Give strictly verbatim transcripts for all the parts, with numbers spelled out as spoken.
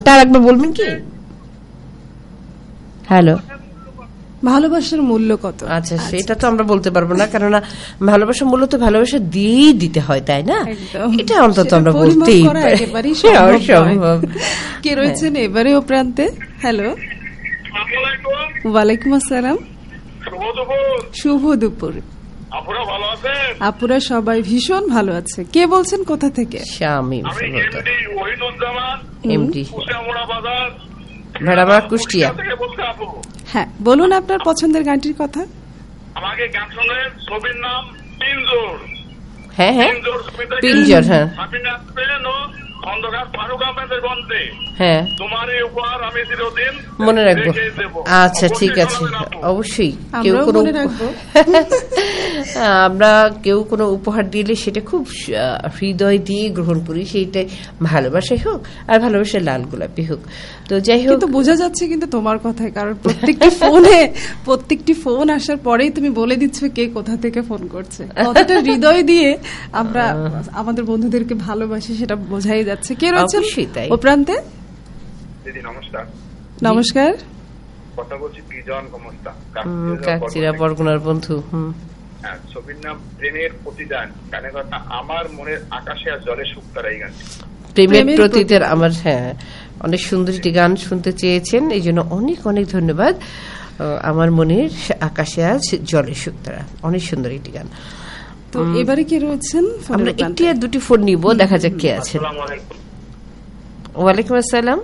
তার একবার বলবেন কি? হ্যালো, ভালোবাসার মূল্য কত? আচ্ছা, সেটা তো আমরা বলতে পারবো না, কেননা ভালোবাসার মূল্য তো ভালোবাসা দিয়েই দিতে হয়, তাই না? এটা অন্তত আমরা বলতেই পারি। কে রয়েছেন এবারে ও প্রান্তে? হ্যালো, ওয়ালাইকুম আসসালাম, শুভ দুপুর। আপুরা সবাই ভীষণ ভালো আছে। কে বলছেন, কোথা থেকে? শামীম, এমডি, ভেড়ামারা, কুষ্টিয়া। হ্যাঁ, বলুন আপনার পছন্দের গানটির কথা। আমাকে গান শোনেন, ছবির নাম পিনজোর। হ্যাঁ হ্যাঁ, পিনজোর। হ্যাঁ, হ্যাঁ, মনে রাখবো। আচ্ছা, ঠিক আছে, অবশ্যই। কেউ কোনো আমরা কেউ কোনো উপহার দিলে সেটা খুব হৃদয় দিয়ে গ্রহণ করি, সেইটাই ভালোবাসাই হোক আর ভালোবাসার লাল গোলাপি হোক। তো যাই হোক, তো বোঝা যাচ্ছে কিন্তু তোমার কথায়, কারণ প্রত্যেকটি ফোনে প্রত্যেকটি ফোন আসার পরেই তুমি বলে দিচ্ছ কে কোথা থেকে ফোন করছে। কতটা হৃদয় দিয়ে আমরা আমাদের বন্ধুদেরকে ভালোবাসি সেটা বোঝাই যাচ্ছে। কে রয়েছে ও প্রান্তে? দিদি নমস্কার। নমস্কার, কথা বলছি বিজন কমস্তা, কাকচিরা বরগুনার বন্ধু। হুম, হ্যাঁ, ছবির নাম প্রেমের প্রতিদান। গানের কথা আমার মনের আকাশে আর জলে শুকতারা। এই গান প্রেমের প্রতিদান আমার, হ্যাঁ, অনেক সুন্দর একটি গান শুনতে চেয়েছেন, এই জন্য অনেক অনেক ধন্যবাদ। আমার মনের আকাশে আজ জলে শুকতারা, অনেক সুন্দর একটি গান। তো এবারে কে রয়েছেন? আমরা একটি আর দুটি ফোন নিব, দেখা যাক কে আছেন। ওয়ালাইকুম আসসালাম,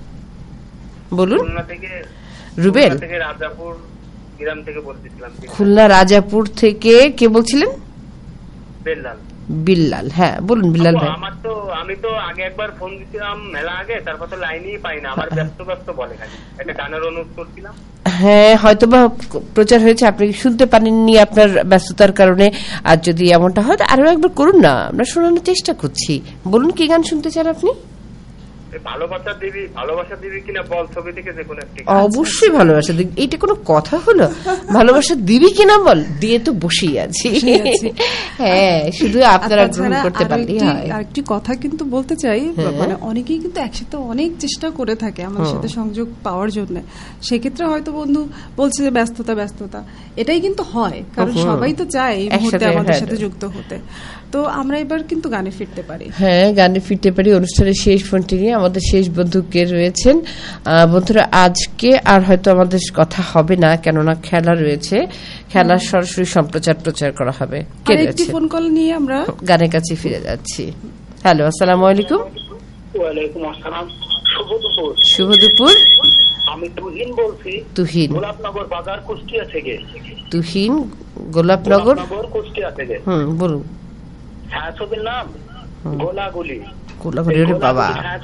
বলুন। রুবেল, রাজাপুর গ্রাম থেকে বলছিলাম। খুলনা রাজাপুর থেকে কে বলছিলেন? বিল্লাল। বিল্লাল, হ্যাঁ বলুন বিল্লাল ভাই। আমার তো আমি তো আগে একবার ফোন দিয়েছিলাম মেলা আগে, তারপর তো লাইনই পাই না। আমার ব্যস্ত ব্যস্ত বলে খালি একটা গানের অনুরোধ করছিলাম। হ্যাঁ, হয়তোবা প্রচার হয়েছে, আপনি শুনতে পারেননি আপনার ব্যস্ততার কারণে। আর যদি এমনটা হয় আরো একবার করুন না, আমরা শোনানোর চেষ্টা করছি। বলুন কি গান শুনতে চান আপনি? ভালোবাসা দিবি, ভালোবাসা দিবি কিনা বল ছবি থেকে যে কোনো একটি। অবশ্যই ভালোবাসা দিবি, এটা কোনো কথা হলো? ভালোবাসা দিবি কিনা বল, দিয়ে তো বসেই আছি। হ্যাঁ, শুধু আপনারা গ্রহণ করতে পারলেই হয়। আরেকটি কথা কিন্তু বলতে চাই, মানে অনেকেই কিন্তু একসাথে অনেক চেষ্টা করে থাকে আমাদের সাথে সংযোগ পাওয়ার জন্য। সেক্ষেত্রে হয়তো বন্ধু বলছে যে ব্যস্ততা ব্যস্ততা, এটাই কিন্তু হয়, কারণ সবাই তো চায় এই মুহূর্তে আমাদের সাথে যুক্ত হতে। তো আমরা এবার কিন্তু গানে ফিরতে পারি। হ্যাঁ, গানে ফিরতে পারি। অনুষ্ঠানের শেষ ফোনটি নিয়ে আমাদের শেষ বন্ধু কে রয়েছেন? বন্ধুরা, আজকে আর হয়তো আমাদের কথা হবে না, কেননা খেলা রয়েছে, খেলার সরাসরি সম্প্রচার প্রচার করা হবে। কে রয়েছে? ফোন কল নিয়ে আমরা গানের কাছে ফিরে যাচ্ছি। হ্যালো, আসসালামু আলাইকুম। ওয়ালাইকুম আসসালাম, শুভ দুপুর। শুভ দুপুর। আমি তুহিন বলছি, তুহিন, গোলাপনগর বাজার, কুষ্টিয়া থেকে। তুহিন, গোলাপনগর কুষ্টিয়া থেকে। হুম, বলুন। ছায়াছবির নাম গোলাগুলি। বাবা,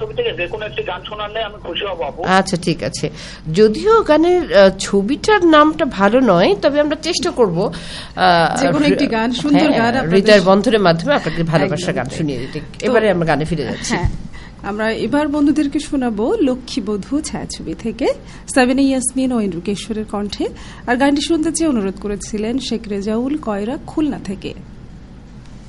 আচ্ছা ঠিক আছে। যদিও গানের ছবিটার নামটা ভালো নয়, তবে আমরা চেষ্টা করবো হৃদয়ের বন্ধনের মাধ্যমে আপনাকে ভালোবাসার গান শুনিয়ে দিতে। এবারে আমরা গানে ফিরে যাচ্ছি। আমরা এবার বন্ধুদেরকে শোনাবো লক্ষ্মীবধূ ছায়াছবি থেকে সাবিনা ইয়াসমিন ও ইন্দ্রকেশ্বরের কণ্ঠে। আর গানটি শুনতে চেয়ে অনুরোধ করেছিলেন শেখ রেজাউল কয়রা, খুলনা থেকে।